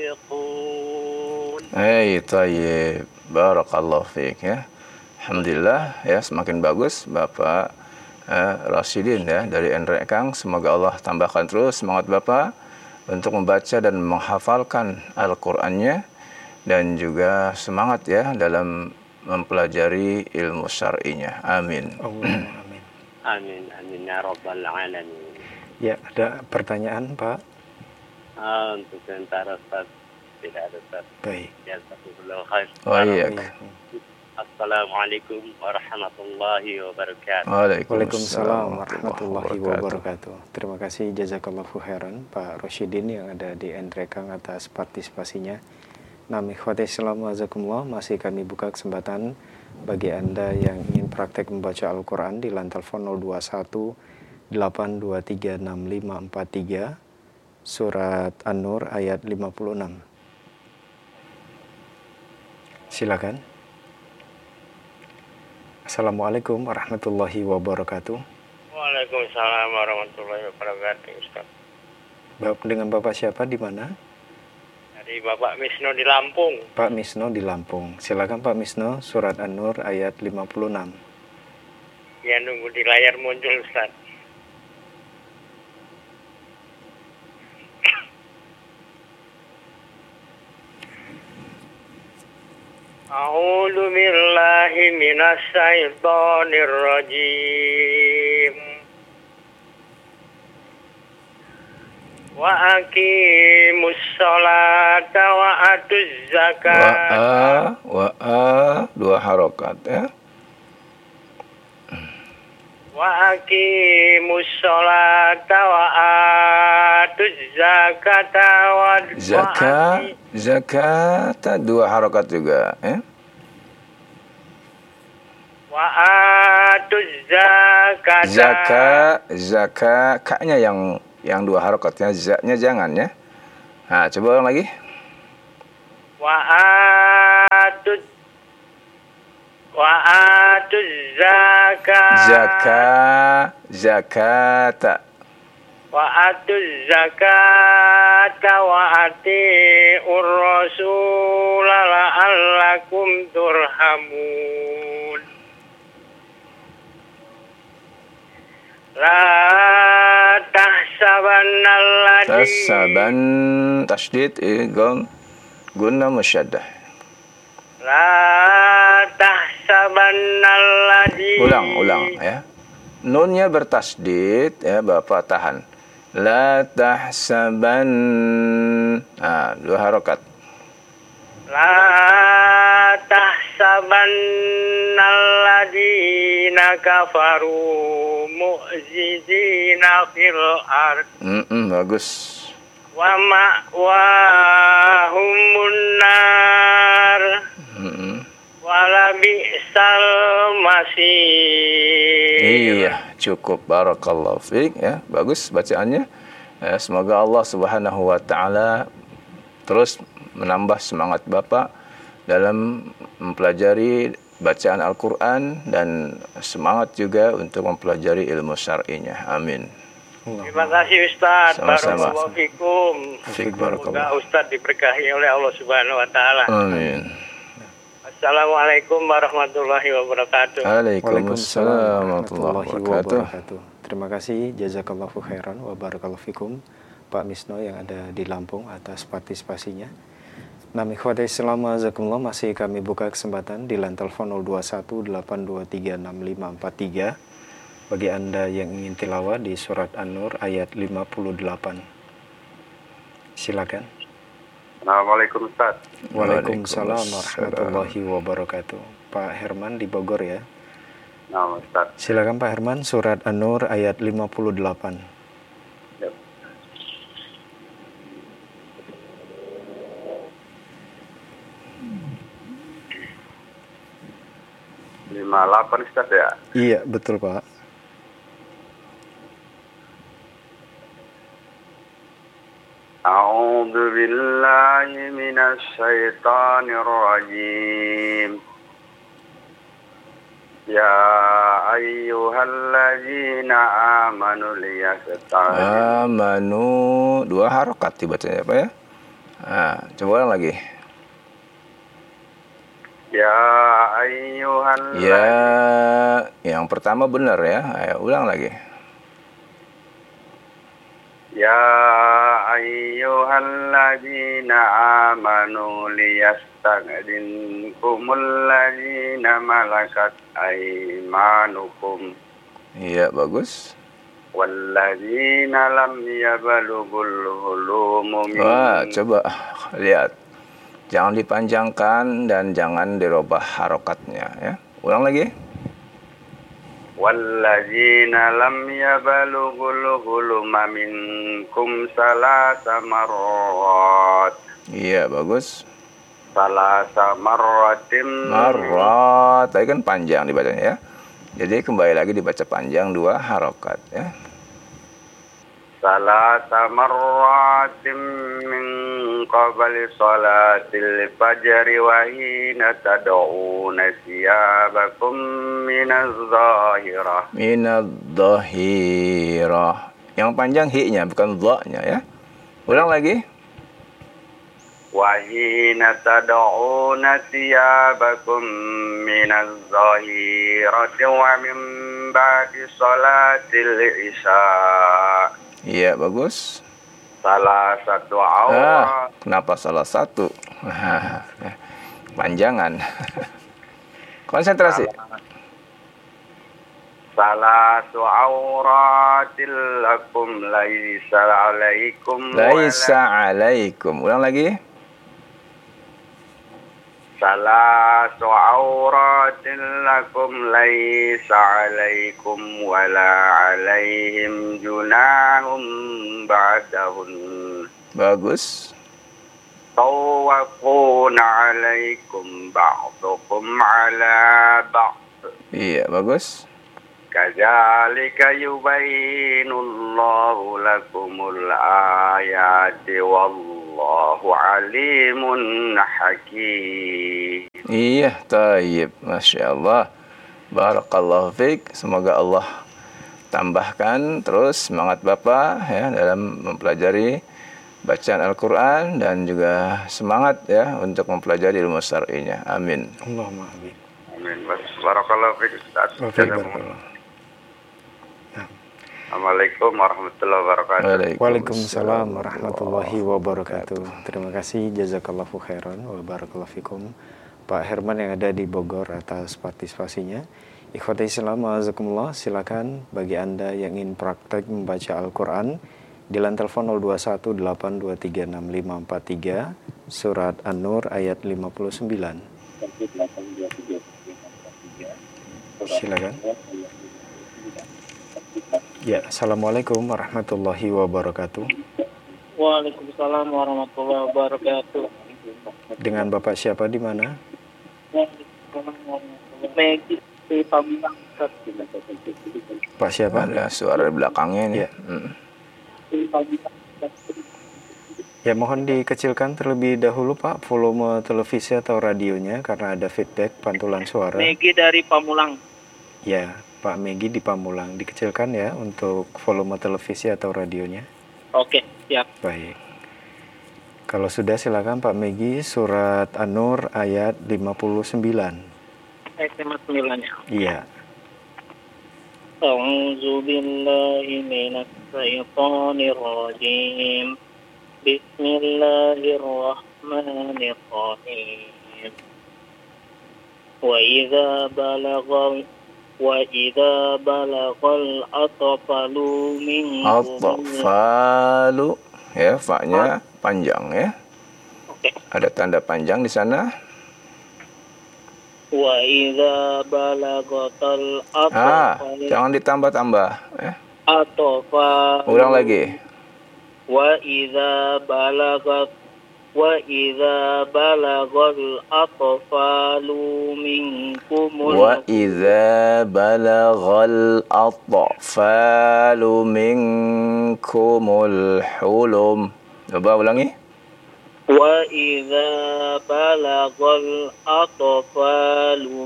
Tayyib. Barakallahu fiik ya. Alhamdulillah ya, semakin bagus Bapak Rasyidin ya dari Nrekang. Semoga Allah tambahkan terus semangat Bapak untuk membaca dan menghafalkan Al-Qur'annya, dan juga semangat ya dalam mempelajari ilmu syar'inya. Amin. Amin. Amin amin ya rabbal alamin. Ya, ada pertanyaan, Pak? Untuk sementara Ustaz tidak ada, Ustaz. Baik. Jazakumullahu khair. Assalamualaikum warahmatullahi wabarakatuh. Waalaikumsalam warahmatullahi wabarakatuh. Terima kasih jazakallahu khairan Pak Rasyidin yang ada di Nrekang atas partisipasinya. Nami khawati Islam wazakumullah, masih kami buka kesempatan bagi Anda yang ingin praktek membaca Al-Quran di line telepon 021 823 6543 surat An-Nur ayat 56. Silakan. Assalamualaikum warahmatullahi wabarakatuh. Waalaikumsalam warahmatullahi wabarakatuh, Ustaz. Dengan Bapak siapa, di mana? Dari Bapak Misno di Lampung. Pak Misno di Lampung. Silakan Pak Misno, surat An-Nur ayat 56. Ya, nunggu di layar muncul, Ustaz. A'udzu billahi minasy syaithanir rajim. Wa aqimus sholata wa atuz zakat. Dua harokat ya. Wa aqimus sholata wa atuz zakata wa zakat dua harokat juga ya. Wa atuz zakata. Zakat kaknya yang dua harokatnya, zaknya jangan ya. Nah, coba ulang lagi. Wa atuz zakata. Wa atuz zakata wa atiur rasul la'allakum turhamun. La tahsabanalladzi tasydid gunna musyaddah. La tahsabanalladzi. Ulang ya. Nunnya bertasydid ya, Bapak tahan. La tahsaban. Nah, dua harokat. La tahsabannalladzina kafaru mu'jizina fil ard. Bagus. Wa ma'wahumun nar. Wala bi'sal masir. Iya, cukup. Barakallahu fiik ya. Bagus bacaannya. Semoga Allah Subhanahu wa taala terus menambah semangat Bapak dalam mempelajari bacaan Al-Qur'an dan semangat juga untuk mempelajari ilmu syar'inya. Amin. Terima kasih Ustaz. Barakallahu fikum. Semoga Ustaz diberkahi oleh Allah Subhanahu wa taala. Amin. Assalamualaikum warahmatullahi wabarakatuh. Waalaikumsalam warahmatullahi wabarakatuh. Terima kasih jazakallahu khairan wa barakallahu fikum Pak Misno yang ada di Lampung atas partisipasinya. Nami khawati Islam wazakumullah, masih kami buka kesempatan di line telepon 0218236543 bagi Anda yang ingin tilawah di surat An-Nur ayat 58. Silakan. Assalamualaikum Ustaz. Waalaikumsalam warahmatullahi wabarakatuh. Pak Herman di Bogor ya. Nah, Ustaz. Silakan Pak Herman, surat An-Nur ayat 58. Yep. 58 Ustaz ya? Iya, betul Pak. A'udzu billahi minasy syaithanir rajim. Ya ayyuhalladzina amanu liyasta'inu. Amanu, dua harokat dibacanya Pak ya. Nah, coba ulang lagi. Ya ayyuhan. Ya, yang pertama benar ya. Ayo ulang lagi. Ya ayyuhalladzina amanu liyasta'dinkumul ladzina malakat aymanukum Iya, bagus. walladzina lam yablughul hulumu Wah, coba lihat. Jangan dipanjangkan dan jangan dirubah harokatnya ya. Ulang lagi. walladzina lam yablughul huluma minkum salasa marrat. Iya, bagus. Salasa marratin. Marrat. Tadi kan panjang dibacanya ya. Jadi kembali lagi dibaca panjang 2 harokat ya. Salasa marratin min qabli salatil fajri wa hina tad'una siyabakum minaz zahirah. Minadh dhahirah. Yang panjang hi-nya bukan dha-nya ya. Ulang lagi. Wa hina tad'una siyabakum minaz zahirati wa min ba'di salatil isya. Iya, bagus. Salah satu awal. Kenapa salah satu? Panjangan. Konsentrasi. Salatu auratil lakum laisa alaikum Laisa alaikum. Ulang lagi. Salatu auratil lakum laisa alaikum wala alaihim junahum ba'dahun. Bagus. Tawakuna alaikum ba'dukum ala ba'd. Iya, bagus. Kadzalika yubayyinullahu lakumul ayati wallahu alimun hakim. Iya, tayyib. Masya Allah. Barakallahu fiik. Semoga Allah tambahkan terus semangat Bapak ya dalam mempelajari bacaan Al-Quran dan juga semangat ya untuk mempelajari ilmu syar'inya. Amin. Allahumma amin. Amin. Barakallahu fiik Ustaz. Assalamualaikum warahmatullahi wabarakatuh. Waalaikumsalam warahmatullahi wabarakatuh. Terima kasih jazakallahu khairan wa barakallahu fikum Pak Herman yang ada di Bogor atas partisipasinya. Ikhwati Islam azakumullah, silakan bagi Anda yang ingin praktek membaca Al-Qur'an di line telepon 0218236543 surat An-Nur ayat 59. Silakan. Ya, assalamualaikum warahmatullahi wabarakatuh. Waalaikumsalam warahmatullahi wabarakatuh. Dengan Bapak siapa di mana? Megi di Pamulang. Pak siapa? Ada suara di belakangnya ini. Ya. Ya, mohon dikecilkan terlebih dahulu Pak volume televisi atau radionya karena ada feedback pantulan suara. Megi dari Pamulang. Ya, Pak Megi di Pamulang, dikecilkan ya untuk volume televisi atau radionya. Oke, siap. Baik. Kalau sudah silakan Pak Megi, surat An-Nur ayat 59. Ayat 59-nya. Iya. A'udzu billahi minasy syaithanir rajim. Bismillahirrahmanirrahim. Wa idza balagal atfalu minkum. Atfalu ya, fa-nya panjang ya. Oke. Ada tanda panjang di sana. Wa idza balagatal atfalu. Jangan ditambah-tambah ya. Atfalu. Ulang lagi. Wa idza balagal atfalu minkumul. Wa idza balagal atfalu minkumul hulum. Coba ulangi. Wa idza balagal atfalu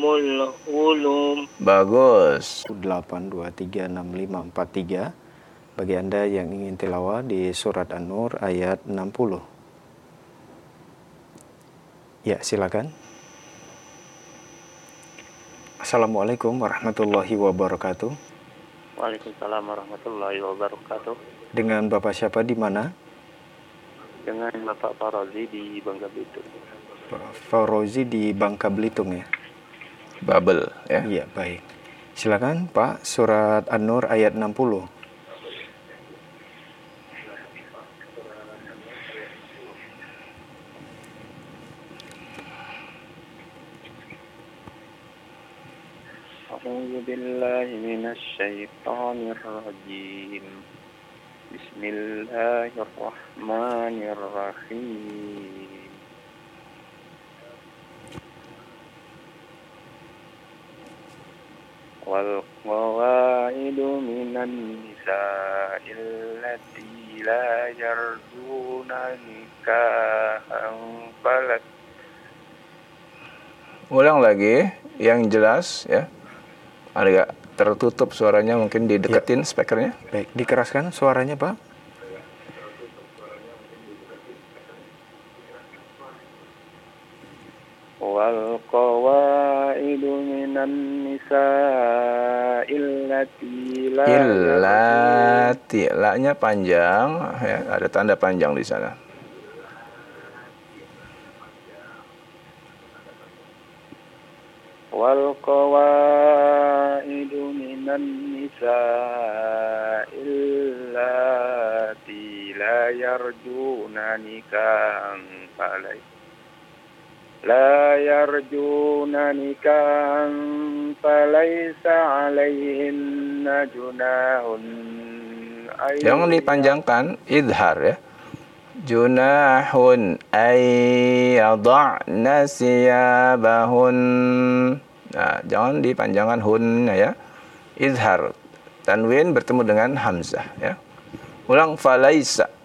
minkumul hulum. Bagus. 8236543 bagi Anda yang ingin tilawah di surat An-Nur ayat 60. Ya, silakan. Assalamualaikum warahmatullahi wabarakatuh. Waalaikumsalam warahmatullahi wabarakatuh. Dengan Bapak siapa di mana? Dengan Bapak Farozi di Bangka Belitung. Farozi di Bangka Belitung ya. Babel ya. Iya, baik. Silakan Pak, surat An-Nur ayat 60. A'udzu billahi minasy syaithanir rajim. Bismillahirrahmanirrahim. Wal qawaidu minan nisa'il lati la yarjuna nikahan falat. Ulang lagi yang jelas ya. Agak tertutup suaranya, mungkin dideketin speakernya. Baik, dikeraskan suaranya Pak. Wal qawaidu minan nisa'il lati la Illati, la-nya panjang ya, ada tanda panjang di sana. Wal qawaidu minan nisa'il lati la yarjuna nikahan falaysa 'alaihinna junahun. Jangan dipanjangkan, idhar ya. Junahun ay yada'na siyabahun. Nah, jangan dipanjangkan hun ya. Idhar. Tanwin bertemu dengan hamzah ya. Ulang falaisa.